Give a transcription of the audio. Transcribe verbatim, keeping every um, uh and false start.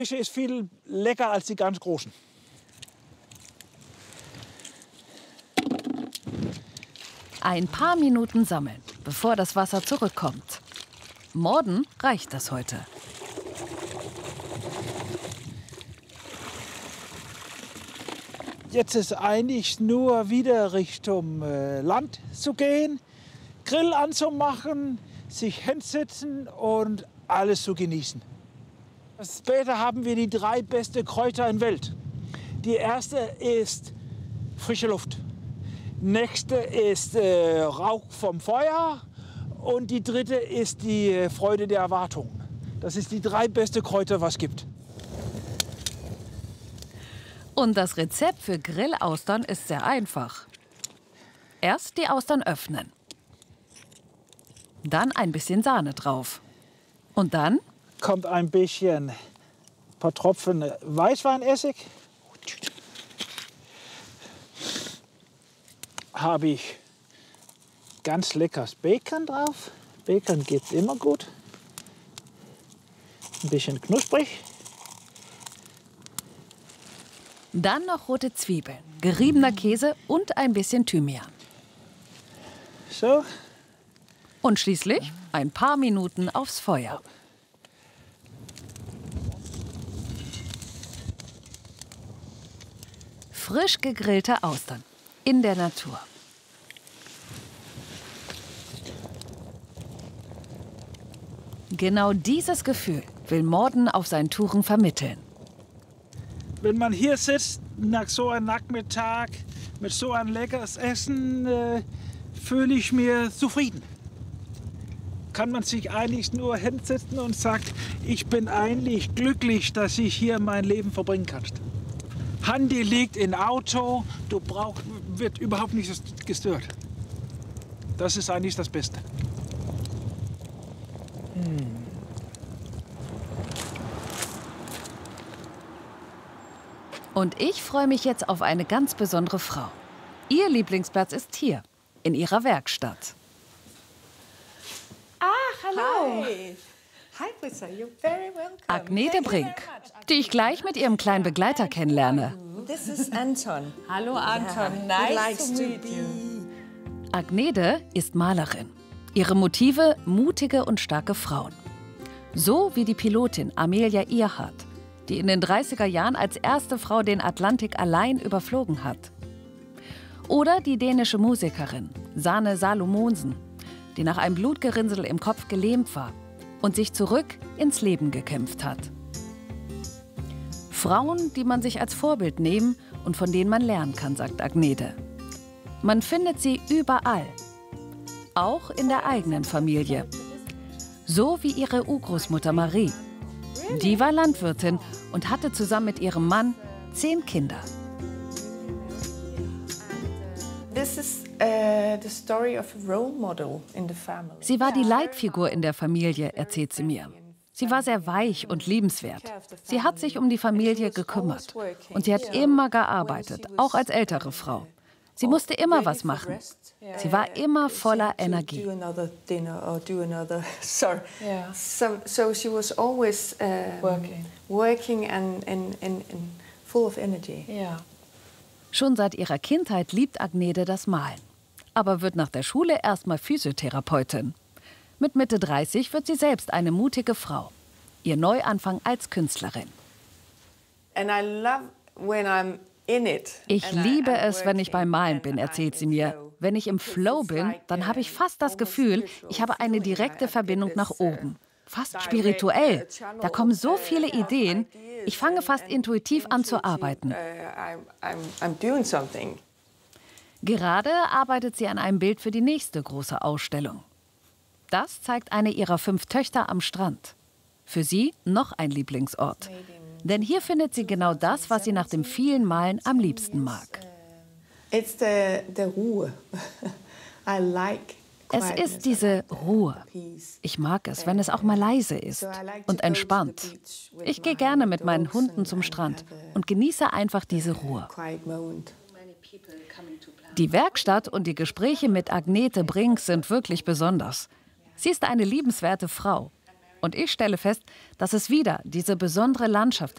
Fische ist viel lecker als die ganz großen. Ein paar Minuten sammeln, bevor das Wasser zurückkommt. Morden reicht das heute. Jetzt ist eigentlich nur wieder Richtung äh, Land zu gehen, Grill anzumachen, sich hinsetzen und alles zu genießen. Später haben wir die drei besten Kräuter in der Welt. Die erste ist frische Luft. Nächste ist äh, Rauch vom Feuer. Und die dritte ist die Freude der Erwartung. Das ist die drei besten Kräuter, was es gibt. Und das Rezept für Grillaustern ist sehr einfach. Erst die Austern öffnen. Dann ein bisschen Sahne drauf. Und dann kommt ein bisschen, ein paar Tropfen Weißweinessig. Habe ich ganz leckeres Bacon drauf. Bacon geht immer gut. Ein bisschen knusprig. Dann noch rote Zwiebeln, geriebener Käse und ein bisschen Thymian. So. Und schließlich ein paar Minuten aufs Feuer. Frisch gegrillte Austern in der Natur. Genau dieses Gefühl will Morden auf seinen Touren vermitteln. Wenn man hier sitzt, nach so einem Nachmittag, mit so einem leckeres Essen, äh, fühle ich mich zufrieden. Kann man sich eigentlich nur hinsetzen und sagt, ich bin eigentlich glücklich, dass ich hier mein Leben verbringen kann. Handy liegt im Auto, du brauchst, wird überhaupt nicht gestört. Das ist eigentlich das Beste. Hm. Und ich freue mich jetzt auf eine ganz besondere Frau. Ihr Lieblingsplatz ist hier, in ihrer Werkstatt. Ah, hallo. Hi. Hi, Brisa. You're very welcome. Agnete Brink, die ich gleich mit ihrem kleinen Begleiter kennenlerne. This is Anton. Hallo Anton, nice to meet you. Agnete ist Malerin. Ihre Motive mutige und starke Frauen. So wie die Pilotin Amelia Earhart, die in den dreißiger Jahren als erste Frau den Atlantik allein überflogen hat. Oder die dänische Musikerin Sanne Salomonsen, die nach einem Blutgerinnsel im Kopf gelähmt war und sich zurück ins Leben gekämpft hat. Frauen, die man sich als Vorbild nehmen und von denen man lernen kann, sagt Agnete. Man findet sie überall, auch in der eigenen Familie. So wie ihre Urgroßmutter Marie. Die war Landwirtin und hatte zusammen mit ihrem Mann zehn Kinder. Sie war die Leitfigur in der Familie, erzählt sie mir. Sie war sehr weich und liebenswert. Sie hat sich um die Familie gekümmert. Und sie hat immer gearbeitet, auch als ältere Frau. Sie musste immer was machen. Sie war immer voller Energie. Schon seit ihrer Kindheit liebt Agnete das Malen. Aber wird nach der Schule erstmal Physiotherapeutin. Mit Mitte dreißig wird sie selbst eine mutige Frau. Ihr Neuanfang als Künstlerin. Ich liebe es, wenn ich beim Malen bin, erzählt sie mir. Wenn ich im Flow bin, dann habe ich fast das Gefühl, ich habe eine direkte Verbindung nach oben. Fast spirituell. Da kommen so viele Ideen. Ich fange fast intuitiv an zu arbeiten. Gerade arbeitet sie an einem Bild für die nächste große Ausstellung. Das zeigt eine ihrer fünf Töchter am Strand. Für sie noch ein Lieblingsort. Denn hier findet sie genau das, was sie nach dem vielen Malen am liebsten mag. Es ist diese Ruhe. Ich mag es, wenn es auch mal leise ist und entspannt. Ich gehe gerne mit meinen Hunden zum Strand und genieße einfach diese Ruhe. Die Werkstatt und die Gespräche mit Agnete Brink sind wirklich besonders. Sie ist eine liebenswerte Frau. Und ich stelle fest, dass es wieder diese besondere Landschaft